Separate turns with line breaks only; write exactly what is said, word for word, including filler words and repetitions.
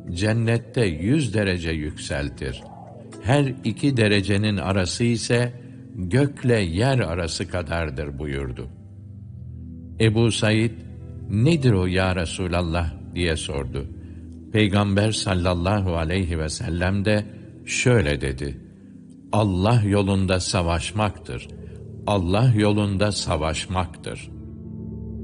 cennette yüz derece yükseltir. Her iki derecenin arası ise gökle yer arası kadardır buyurdu. Ebu Said, nedir o ya Resulallah diye sordu. Peygamber sallallahu aleyhi ve sellem de şöyle dedi: Allah yolunda savaşmaktır. Allah yolunda savaşmaktır.